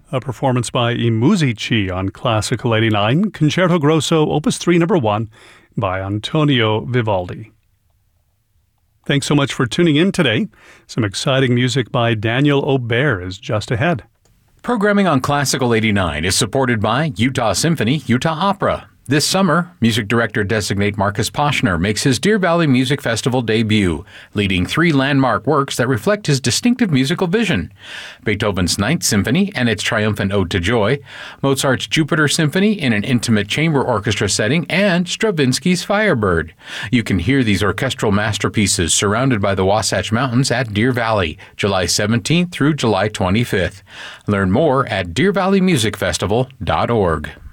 A performance by I Musici on Classical 89, Concerto Grosso, Opus 3, No. 1, by Antonio Vivaldi. Thanks so much for tuning in today. Some exciting music by Daniel Aubert is just ahead. Programming on Classical 89 is supported by Utah Symphony, Utah Opera. This summer, music director-designate Marcus Poshner makes his Deer Valley Music Festival debut, leading 3 landmark works that reflect his distinctive musical vision: Beethoven's Ninth Symphony and its triumphant Ode to Joy, Mozart's Jupiter Symphony in an intimate chamber orchestra setting, and Stravinsky's Firebird. You can hear these orchestral masterpieces surrounded by the Wasatch Mountains at Deer Valley, July 17th through July 25th. Learn more at deervalleymusicfestival.org.